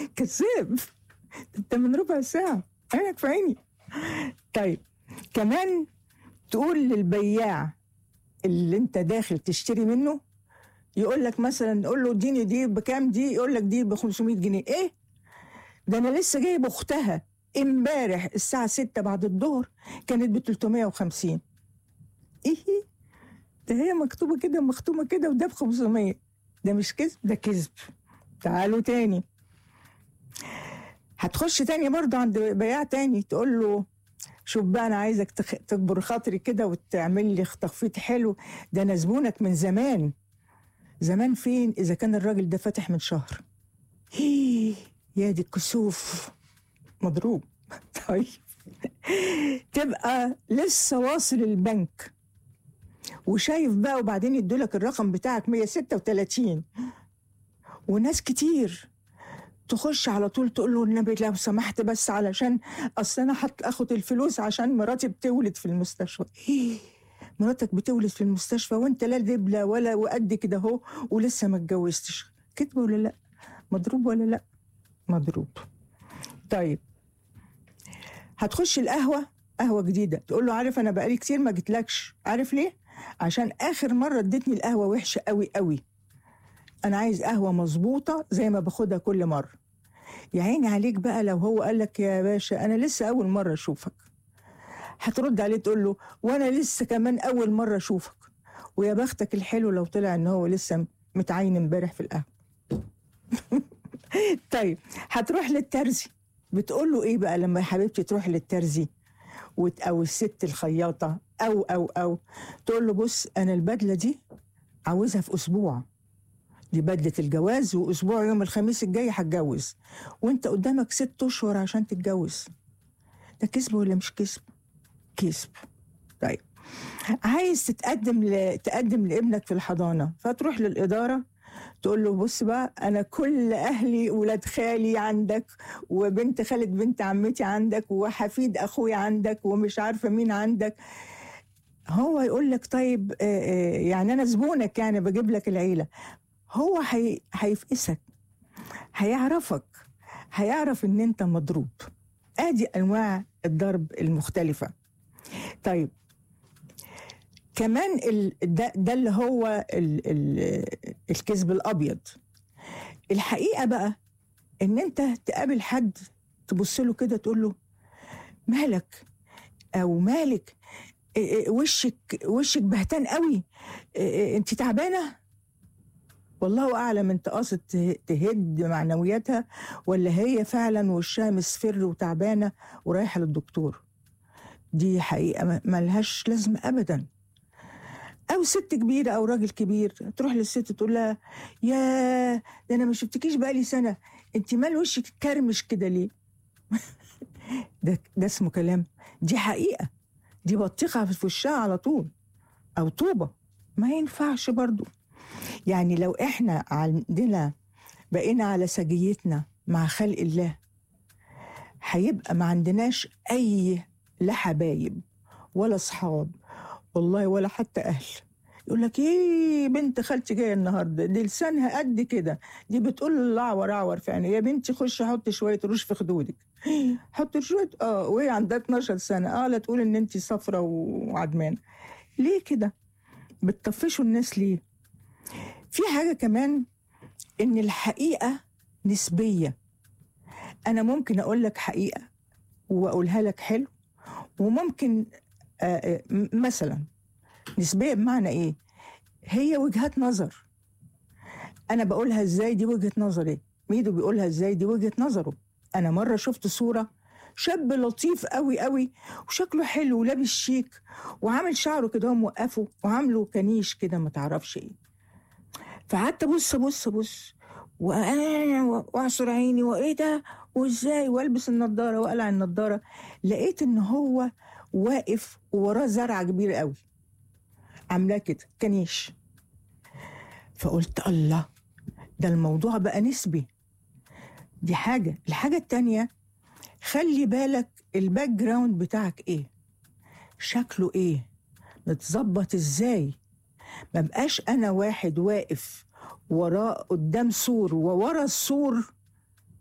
كذاب. انت من ربع ساعة عينك في عيني. طيب كمان تقول للبياع اللي انت داخل تشتري منه، يقول لك مثلا قول له اديني دي بكام، دي يقول لك دي ب 500 جنيه. ايه ده؟ انا لسه جايب اختها امبارح الساعة 6 بعد الظهر كانت ب 350. ايه ده؟ هي مكتوبة كده مختومة كده وده ب 500. ده مش كذب، ده كذب. تعالوا تاني، هتخش تاني برضه عند بياع تاني تقول له شوف بقى انا عايزك تكبر خاطري كده وتعمل لي تخفيض حلو، ده انا زبونك من زمان. زمان فين اذا كان الراجل ده فاتح من شهر؟ يا دي الكسوف، مضروب. طيب تبقى لسه واصل البنك وشايف بقى، وبعدين يدولك الرقم بتاعك 136 وناس كتير، تخش على طول تقول له النبي لو سمحت بس علشان اصل انا اخد الفلوس عشان مراتي بتولد في المستشفى. مراتك بتولد في المستشفى وانت لا دبله ولا وقد كده اهو ولسه ما اتجوزتش؟ كذب ولا لا؟ مضروب ولا لا؟ مضروب. طيب هتخش القهوه، قهوه جديده، تقول له عارف انا بقالي كتير ما جيتلكش، عارف ليه؟ عشان اخر مره اديتني القهوه وحشه قوي قوي، انا عايز قهوه مظبوطه زي ما باخدها كل مره. يا عيني عليك بقى لو هو قال لك يا باشا انا لسه اول مره اشوفك، هترد عليه تقول له وانا لسه كمان اول مره اشوفك، ويا بختك الحلو لو طلع ان هو لسه متعين امبارح في القهوه. طيب هتروح للترزي، بتقول له ايه بقى لما يا حبيبتي تروح للترزي او الست الخياطه او تقول له بص انا البدله دي عاوزها في اسبوع، دي بدلة الجواز، وأسبوع يوم الخميس الجاي هتجوز، وانت قدامك 6 أشهر عشان تتجوز. ده كذب ولا مش كذب؟ كذب. طيب عايز تقدم لابنك في الحضانة، فتروح للإدارة تقول له بص بقى أنا كل أهلي ولاد خالي عندك، وبنت خالة بنت عمتي عندك، وحفيد أخوي عندك، ومش عارفة مين عندك. هو يقول لك طيب يعني أنا زبونك، يعني بجيب لك العيلة. هو هيفقسك، هيعرفك، هيعرف ان انت مضروب. ادي انواع الضرب المختلفة. طيب كمان ده اللي هو الكذب الابيض. الحقيقة بقى ان انت تقابل حد تبص له كده تقول له مالك او مالك، وشك بهتان قوي، انت تعبانة. والله أعلم أنت قاصد تهد معنوياتها ولا هي فعلا وشها مصفر وتعبانة ورايحة للدكتور. دي حقيقة ملهاش لازمة أبدا. أو ست كبيرة أو راجل كبير تروح للست تقول لها يا ده أنا ما شفتكيش بقالي سنة، أنت مال وشك كرمش كده ليه؟ ده اسمه كلام؟ دي حقيقة، دي بطيخة في وشها على طول أو طوبة، ما ينفعش برضو. يعني لو احنا عندنا بقينا على سجيتنا مع خلق الله، هيبقى ما عندناش اي لا حبايب ولا اصحاب والله ولا حتى اهل. يقول لك ايه بنت خالتي جايه النهارده، دي لسانها قد كده، دي بتقول الاعور اعور في عيني، يا بنتي خشي حطي شويه روش في خدودك. حطي شويه وهي عندها 12 سنه، لا تقول ان انت صفرة وعدمانه. ليه كده بتطفشوا الناس ليه؟ في حاجة كمان، إن الحقيقة نسبية. أنا ممكن أقول لك حقيقة وأقولها لك حلو، وممكن مثلا نسبية بمعنى إيه؟ هي وجهات نظر، أنا بقولها إزاي دي وجهة نظري، ميدو بيقولها إزاي دي وجهة نظره. أنا مرة شفت صورة شاب لطيف قوي قوي وشكله حلو ولابس شيك وعامل شعره كده موقفه وعامله كنيش كده ما تعرفش إيه، فقعدت بص واعصر عيني وايه ده وازاي، والبس النضاره واقلع النضاره، لقيت ان هو واقف ووراه زرعه كبيره قوي عاملاه كده كنيش. فقلت الله، ده الموضوع بقى نسبي. دي حاجه. الحاجه التانيه، خلي بالك الباك جراوند بتاعك ايه، شكله ايه، متظبط ازاي. ما بقاش انا واحد واقف وراه قدام سور وورا السور